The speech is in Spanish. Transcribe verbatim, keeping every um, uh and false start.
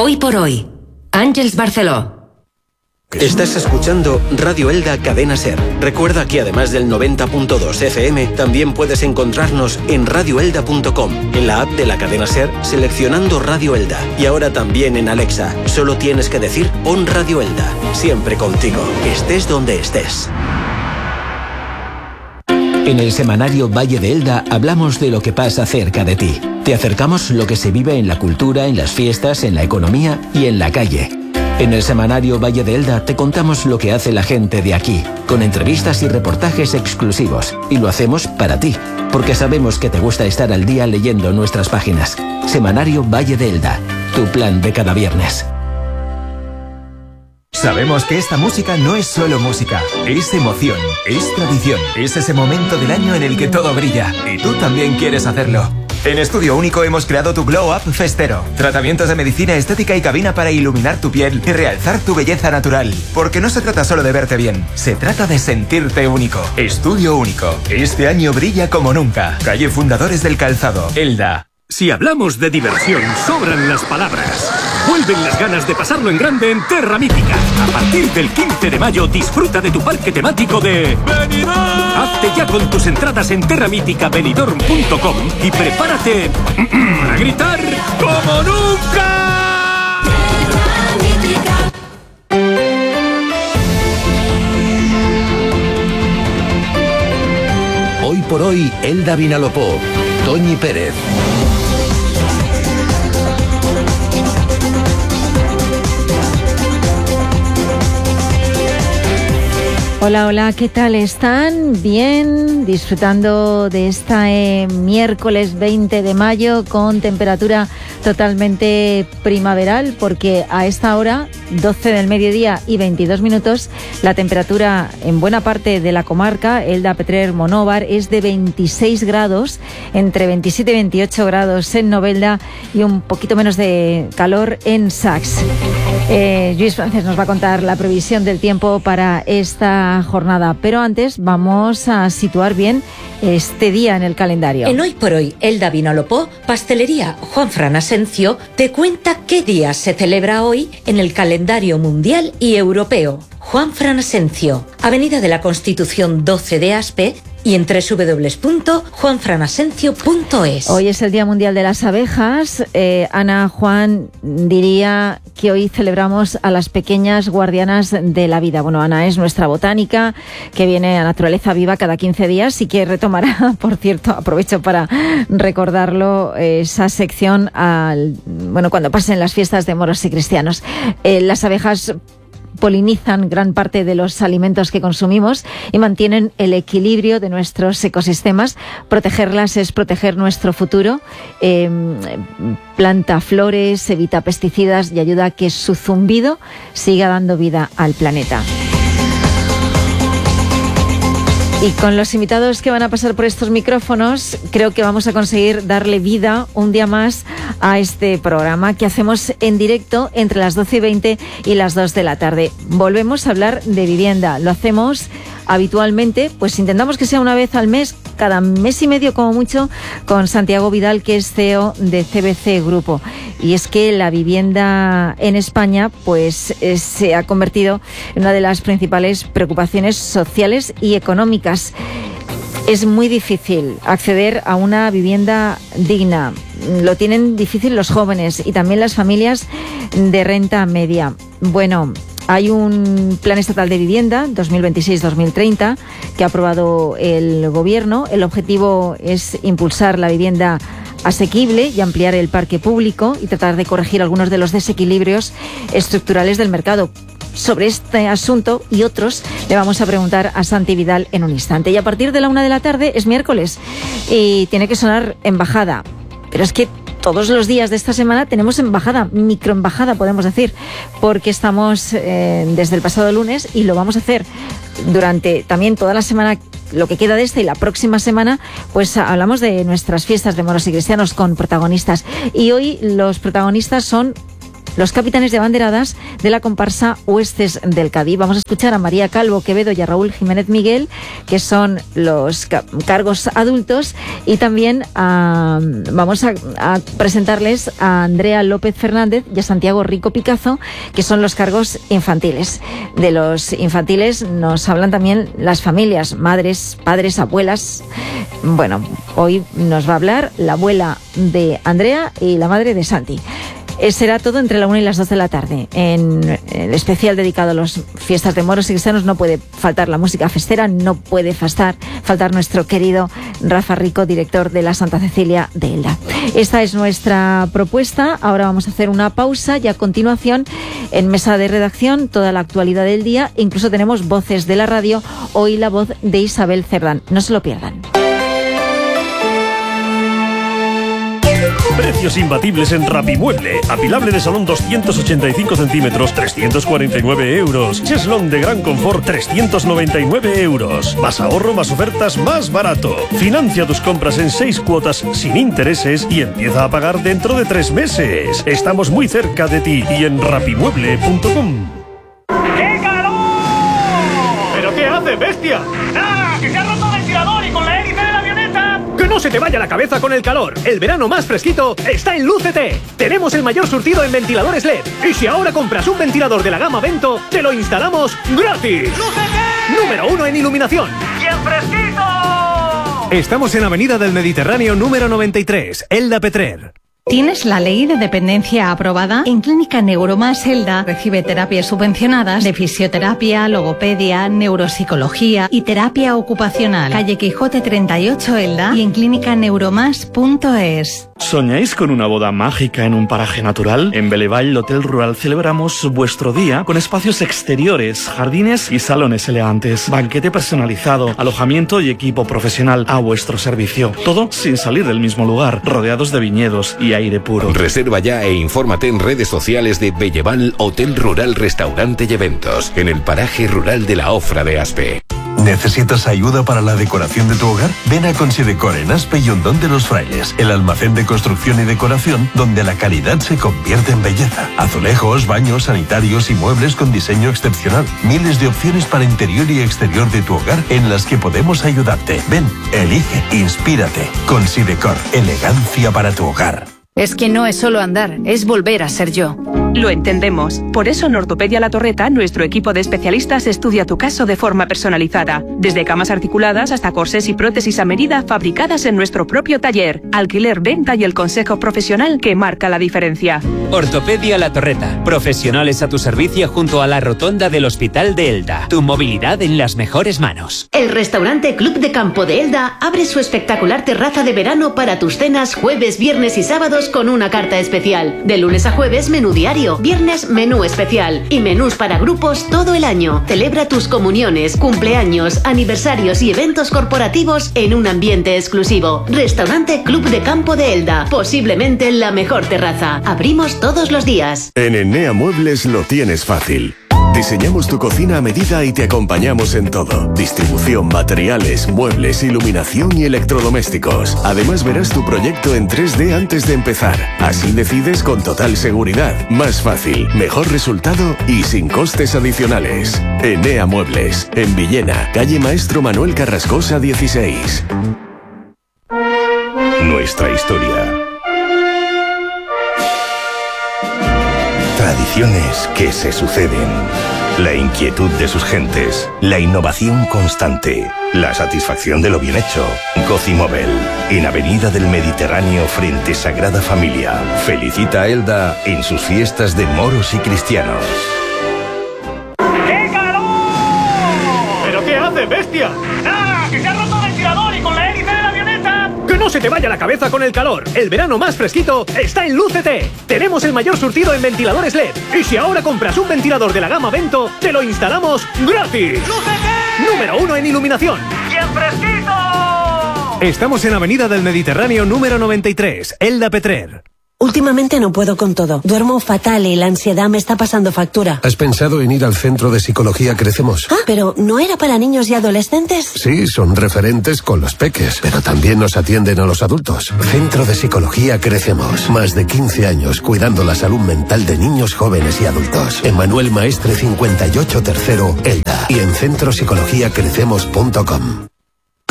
Hoy por hoy, Àngels Barceló. Estás escuchando Radio Elda Cadena Ser. Recuerda que además del noventa punto dos F M, también puedes encontrarnos en radio elda punto com, en la app de la cadena Ser, seleccionando Radio Elda. Y ahora también en Alexa. Solo tienes que decir pon Radio Elda. Siempre contigo, estés donde estés. En el semanario Valle de Elda hablamos de lo que pasa cerca de ti. Te acercamos lo que se vive en la cultura, en las fiestas, en la economía y en la calle. En el semanario Valle de Elda te contamos lo que hace la gente de aquí, con entrevistas y reportajes exclusivos. Y lo hacemos para ti, porque sabemos que te gusta estar al día leyendo nuestras páginas. Semanario Valle de Elda, tu plan de cada viernes. Sabemos que esta música no es solo música, es emoción, es tradición, es ese momento del año en el que todo brilla, y tú también quieres hacerlo. En Estudio Único hemos creado tu Glow Up Festero. Tratamientos de medicina estética y cabina para iluminar tu piel y realzar tu belleza natural. Porque no se trata solo de verte bien, se trata de sentirte único. Estudio Único. Este año brilla como nunca. Calle Fundadores del Calzado, Elda. Si hablamos de diversión, sobran las palabras. Vuelven las ganas de pasarlo en grande en Terra Mítica. A partir del quince de mayo, disfruta de tu parque temático de Benidorm. Hazte ya con tus entradas en terra mítica benidorm punto com y prepárate a gritar como nunca. Hoy por hoy, Elda Vinalopó, Toñi Pérez. Hola, hola, ¿qué tal están? Bien, disfrutando de este eh, miércoles veinte de mayo con temperatura totalmente primaveral, porque a esta hora, doce del mediodía y veintidós minutos, la temperatura en buena parte de la comarca, Elda, Petrer, Monóvar, es de veintiséis grados, entre veintisiete y veintiocho grados en Novelda y un poquito menos de calor en Sax. Eh, Luis Frances nos va a contar la previsión del tiempo para esta jornada, pero antes vamos a situar bien este día en el calendario. En Hoy por Hoy, Elda Vinalopó, Pastelería Juan Fran Asencio te cuenta qué día se celebra hoy en el calendario mundial y europeo. Juan Fran Asencio, Avenida de la Constitución doce de Aspe y en doble u doble u doble u punto juan fran asencio punto es. Hoy es el Día Mundial de las Abejas. Eh, Ana, Juan, diría que hoy celebramos a las pequeñas guardianas de la vida. Bueno, Ana es nuestra botánica que viene a Naturaleza Viva cada quince días y que retomará, por cierto, aprovecho para recordarlo, esa sección al, bueno, cuando pasen las fiestas de moros y cristianos. Eh, las abejas polinizan gran parte de los alimentos que consumimos y mantienen el equilibrio de nuestros ecosistemas. Protegerlas es proteger nuestro futuro. Eh, planta flores, evita pesticidas y ayuda a que su zumbido siga dando vida al planeta. Y con los invitados que van a pasar por estos micrófonos, creo que vamos a conseguir darle vida un día más a este programa que hacemos en directo entre las doce y veinte y las dos de la tarde. Volvemos a hablar de vivienda. Lo hacemos habitualmente, pues intentamos que sea una vez al mes, cada mes y medio como mucho, con Santiago Vidal, que es C E O de C B C Grupo. Y es que la vivienda en España pues eh, se ha convertido en una de las principales preocupaciones sociales y económicas. Es muy difícil acceder a una vivienda digna. Lo tienen difícil los jóvenes y también las familias de renta media. Bueno, hay un Plan Estatal de Vivienda dos mil veintiséis dos mil treinta que ha aprobado el Gobierno. El objetivo es impulsar la vivienda asequible y ampliar el parque público y tratar de corregir algunos de los desequilibrios estructurales del mercado. Sobre este asunto y otros le vamos a preguntar a Santi Vidal en un instante. Y a partir de la una de la tarde es miércoles y tiene que sonar embajada. Pero es que todos los días de esta semana tenemos embajada, microembajada podemos decir, porque estamos eh, desde el pasado lunes y lo vamos a hacer durante también toda la semana, lo que queda de esta y la próxima semana, pues hablamos de nuestras fiestas de moros y cristianos con protagonistas. Y hoy los protagonistas son los capitanes de banderadas de la comparsa Huestes del Cadí. Vamos a escuchar a María Calvo Quevedo y a Raúl Jiménez Miguel, que son los ca- cargos adultos, y también a, vamos a, a presentarles a Andrea López Fernández y a Santiago Rico Picazo, que son los cargos infantiles. De los infantiles nos hablan también las familias, madres, padres, abuelas. Bueno, hoy nos va a hablar la abuela de Andrea y la madre de Santi. Eh, será todo entre la una y las dos de la tarde. En el especial dedicado a las fiestas de moros y cristianos no puede faltar la música festera, no puede faltar, faltar nuestro querido Rafa Rico, director de la Santa Cecilia de Elda. Esta es nuestra propuesta. Ahora vamos a hacer una pausa y a continuación, en mesa de redacción, toda la actualidad del día. Incluso tenemos voces de la radio. Hoy la voz de Isabel Cerdán. No se lo pierdan. Precios imbatibles en Rapimueble. Apilable de salón doscientos ochenta y cinco centímetros, trescientos cuarenta y nueve euros. Cheslón de gran confort, trescientos noventa y nueve euros. Más ahorro, más ofertas, más barato. Financia tus compras en seis cuotas sin intereses y empieza a pagar dentro de tres meses. Estamos muy cerca de ti y en rapimueble punto com. ¡Qué calor! ¿Pero qué hace, bestia? ¡Nada! ¡Que se ha roto el ventilador y con la hélice de la avioneta! ¡Que no se te vaya la cabeza con el calor! El verano más fresquito está en Lúcete. Tenemos el mayor surtido en ventiladores L E D. Y si ahora compras un ventilador de la gama Vento, te lo instalamos gratis. ¡Lúcete! Número uno en iluminación. ¡Y en fresquito! Estamos en Avenida del Mediterráneo número noventa y tres, Elda Petrer. ¿Tienes la ley de dependencia aprobada? En Clínica Neuromás Elda recibe terapias subvencionadas de fisioterapia, logopedia, neuropsicología y terapia ocupacional. Calle Quijote treinta y ocho Elda y en clínica neuromás punto es. ¿Soñáis con una boda mágica en un paraje natural? En Belevall Hotel Rural celebramos vuestro día con espacios exteriores, jardines y salones elegantes, banquete personalizado, alojamiento y equipo profesional a vuestro servicio. Todo sin salir del mismo lugar, rodeados de viñedos y aire puro. Reserva ya e infórmate en redes sociales de Belleval Hotel Rural Restaurante y Eventos, en el paraje rural de la Ofra de Aspe. ¿Necesitas ayuda para la decoración de tu hogar? Ven a Considecor en Aspe y Hondón de los Frailes, el almacén de construcción y decoración donde la calidad se convierte en belleza. Azulejos, baños, sanitarios y muebles con diseño excepcional. Miles de opciones para interior y exterior de tu hogar en las que podemos ayudarte. Ven, elige, inspírate. Considecor, elegancia para tu hogar. Es que no es solo andar, es volver a ser yo. Lo entendemos. Por eso en Ortopedia La Torreta, nuestro equipo de especialistas estudia tu caso de forma personalizada. Desde camas articuladas hasta corsés y prótesis a medida fabricadas en nuestro propio taller. Alquiler, venta y el consejo profesional que marca la diferencia. Ortopedia La Torreta. Profesionales a tu servicio junto a la rotonda del Hospital de Elda. Tu movilidad en las mejores manos. El restaurante Club de Campo de Elda abre su espectacular terraza de verano para tus cenas jueves, viernes y sábados con una carta especial. De lunes a jueves, menú diario. Viernes, menú especial. Y menús para grupos todo el año. Celebra tus comuniones, cumpleaños, aniversarios y eventos corporativos en un ambiente exclusivo. Restaurante Club de Campo de Elda. Posiblemente la mejor terraza. Abrimos todos los días. En Enea Muebles lo tienes fácil. Diseñamos tu cocina a medida y te acompañamos en todo. Distribución, materiales, muebles, iluminación y electrodomésticos. Además verás tu proyecto en tres D antes de empezar. Así decides con total seguridad. Más fácil, mejor resultado y sin costes adicionales. Enea Muebles, en Villena, calle Maestro Manuel Carrascosa dieciséis. Nuestra historia. Tradiciones que se suceden, la inquietud de sus gentes, la innovación constante, la satisfacción de lo bien hecho. Gocimóvel, en Avenida del Mediterráneo frente Sagrada Familia. Felicita a Elda en sus fiestas de moros y cristianos. ¡Qué calor! ¿Pero qué hace, bestia? ¡Nada! ¡Que se ha roto el ventilador y con la hélice de la avioneta! ¡Que no se te vaya la cabeza con el calor! El verano más fresquito está en Lúcete. Tenemos el mayor surtido en ventiladores L E D. Y si ahora compras un ventilador de la gama Vento, te lo instalamos gratis. ¡Lúcete! Número uno en iluminación. ¡Y en fresquito! Estamos en Avenida del Mediterráneo número noventa y tres, Elda Petrer. Últimamente no puedo con todo. Duermo fatal y la ansiedad me está pasando factura. ¿Has pensado en ir al Centro de Psicología Crecemos? Ah, pero ¿no era para niños y adolescentes? Sí, son referentes con los peques, pero también nos atienden a los adultos. Centro de Psicología Crecemos. Más de quince años cuidando la salud mental de niños, jóvenes y adultos. En Manuel Maestre cincuenta y ocho Tercero, Elda. Y en centro psicología crecemos punto com.